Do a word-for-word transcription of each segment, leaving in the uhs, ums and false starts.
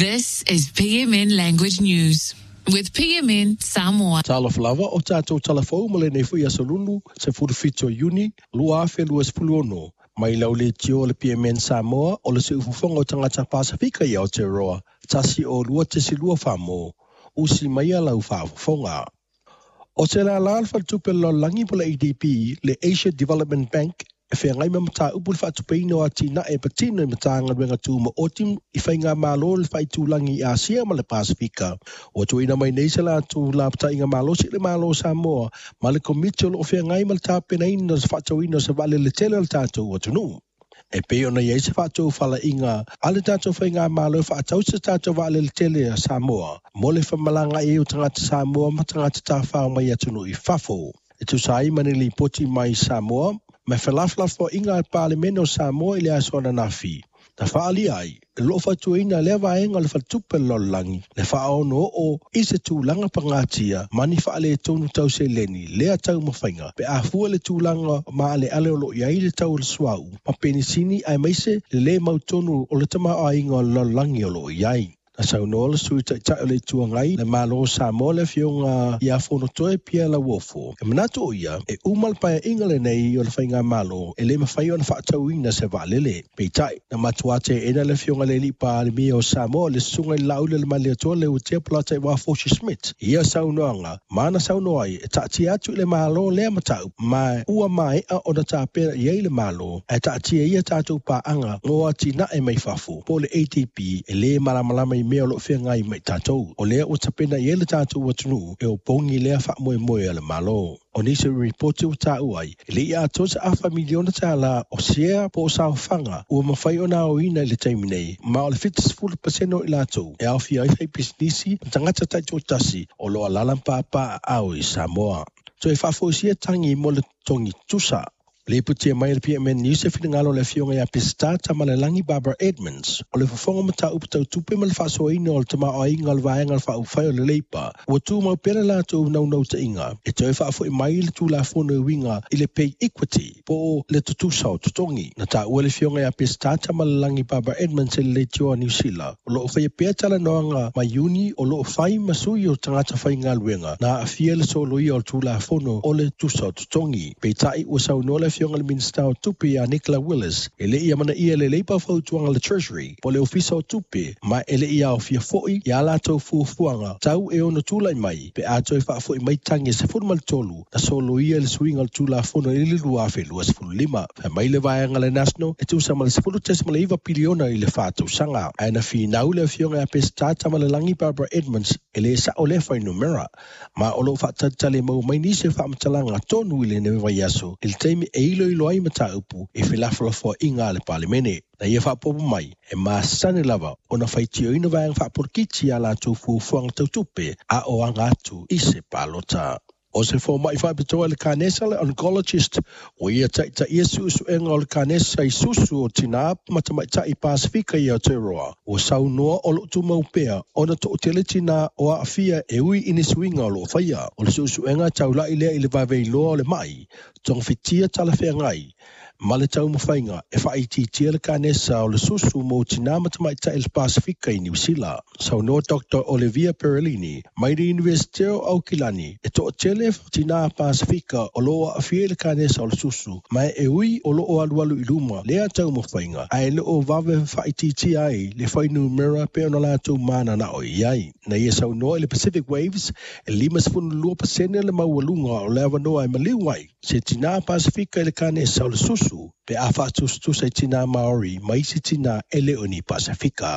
This is P M N Language News with P M N Samoa. Tala flava o tatou talafou male nei fui asolulu se furufito Juni lua afe lua sepuluono. Mai lau le tio le P M N Samoa o le se ufufonga o tangata Pasifika i Aotearoa. Tasi o lua tesi lua whamo. Usi mai a lau whaafufonga. O te la la alfa tupe lo langi po le A D B le Asia Development Bank e whea ngai mamata upu le whaatupeino a tina e patino i matanga wenga tū ma otim i whainga malo le whaitūlangi i Asia ma le Pasifika. O tu ina mai neisa la tu la pata inga malo si le malo Samoa ma le komiti o lo whea ngai ma le tāpena ino sa whaatauino sa vale le tele le tātou o tunu. E pe ona iei se whātou whala inga ale tātou whainga malo whaatau sa tātou vale le tele a Samoa. Mo le whamalanga e o tangata Samoa ma tangata tāwhao mai atunu i whafo. E tu sai mani li poti mai Samoa me whalaflafo inga al Parlemeno Samoa i le asona nafi. Na whaali ai, e lo whatuina le vaenga le whatupe lolangi, le whaono o ise tūlanga pangatia, mani whaale tonu tau se leni, lea tau mawhainga, pe a fua le tūlanga ma ale ale o lo iai le tau le suau, ma penisini ai maise le le mautonu o le tama a inga lolangi o lo iai. Na sau noa le sui tai tai le tuangai le malo Samoa le fionga i a fono toe pia la wofo. E manatu o ia, e umal paia inga le nei o le whainga malo, e le mawhai o na whaatau ina se waalele. Pei tai, na matuate ena le fionga le lipa le mia o Samoa le sunga i laule le malia toa le utea plata i wa Foshi Smith. Ia sau noanga, mana sau noa ai, e taati atu le malo lea matau, ma ua mai a o na tāpera i le malo, e taati ia tātou pa anga, ngoa tina e mai fafu. Po le A T P, e le malamalama i mea o lo whea ngai mai tātou. O lea o tapena i ele tātou atunu e o pongi lea wha moe moe ale malo. O nise reporti o tā uai, e le ia ato sa awha miliona tā la o sea po o sao whanga ua mawhai o nā o ina i le taiminei. Ma o le fitas fulu paseno i lātou e au fia i whai pisnisi tangata taito tasi o loa lalampapa au i Samoa. So e whafosia tangi mo le tongi tusa. Le putia mai le P M N News e whingalo le fionga ia pista tamalelangi Barbara Edmonds. O le whafonga mata upatau tupe ma le whasoaina o le tama o inga le vaenga le whaufai o le leipa. Ua tū mau pere lātou nau nau ta inga. E toi whaafo i mai le tū la whono i winga i le pay equity po le tutusa o tutongi. Na tā ua le fionga ia pista tamalelangi Barbara Edmonds e le tioa New Zealand. O loo whai pia tala noanga mai uni o loo whai masui o tangata whai ngā luenga. Na a fia le solo i o le tū la whono o le tusa o tutongi. Pei tai ua sau noa le fionga le Minister o tupe a Nicola Willis, e le ia mana ia le leipa whautuanga le Treasury, po le ofisa o tupe, ma e le ia o fia foi, ia lātou fuafuanga, tau e ono tūlai mai, pe a toi whaafoi mai tangi se furmal tolu, na solo ia le suinga le tūla fono i le lua fe lua se fulu lima, e mai le vaenga le National, e tu sama le se fulu tesima le iwa piliona i le whātou sanga, a na fi nau le fionga a pes tātama le langi Barbara Edmonds, e le sa o le whai numera, ma o lo whaatatale mau mai ni se whaamatalanga tonu i le newe yaso, il teimi e ilo ilo ai mata upu e whilafalafo inga le palemene. Na ia whaapopo mai, e maasane lava o na whaitio ina vayang whaapurkiti a la tu fufuanga tautupe a o angatu i se palota. O se fo mai whaapitoa le kānesa le oncologist o ia taita ia susu enga o le kānesa i susu o tina matamai tai Pasifika i Aotearoa. O sau noa o lo tu maupea o na to tele tina o a fia e ui iniswinga o lo whaia. O le susu enga taula i lea i le vavei loa o le mai, tong fitia tala whea ngai. Ma le tau mawhainga e whaititia le kānesa o le susu mo tina matamai tai le Pasifika i New Zealand. Sau noa Doctor Olivia Perellini, mai le University o Aukilani, e to tele tina Pasifika o loa a fia le kānesa o le susu, mai e ui o lo o alualu i luma, lea tau mawhainga, a e le o vave whaititia ai le whainu mera pe ona la tau mana na o iai. Na ia sau noa le Pacific Waves, e lima sifunu lua pasene le maualunga o le avanoa e maliwai, se tina Pasifika i le kānesa o le susu, pe a whaatustus e tina Maori mai si tina Eleoni Pasifika.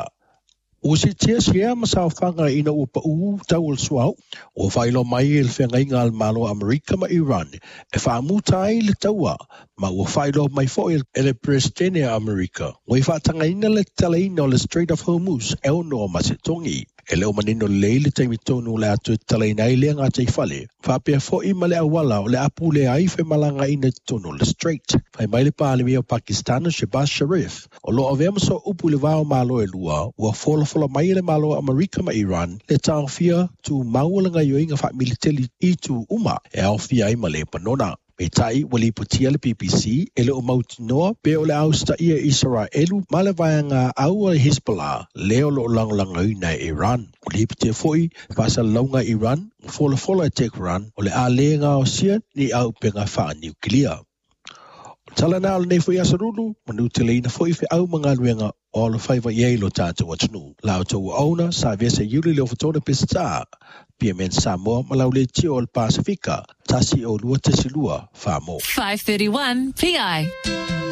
O si tia sia masao whanga ina upa uu tau al suau, o whailo mai il whengai ngā malo Amerika ma Iran, e whaamutai le taua, ma o whailo mai fo il ele Presidente Amerika. O i whaatanga ina le talaina o le Strait of Hormuz, e o no Macetongi. E leo manino leile taimi tonu le atu e talaina i lea ngā tei whale. Whapea fo i ma le awala o le apu le ai whai malanga ina tonu le Strait. Whai mai le pālemi o Pakistan o Shehbaz Sharif. O lo o vema so upu le vao malo e lua, ua fola fola mai le malo Amerika ma Iran, le tau fia tu maulanga yoinga wha militeli i tu uma, e au fia i ma le panona. Me tai wali putia le B B C ele o mautinoa pe o le austa ia Israelu ma le vaenga au le Hezbollah leo lo langlanga na Iran. O le putia foi pasa launga Iran fola fola Tehran o le alenga o sia ni au penga wha nuklia. Tala na ole nei foi asarulu, manu te leina foi fe au mga luenga o le whaiva iei lo tātou atunu. Lao tau auna sa vese yuli leo fatone pista, P M N Samoa malau le tio o le Pasifika, tasi o lua tasi lua, wha mo. five thirty-one P I.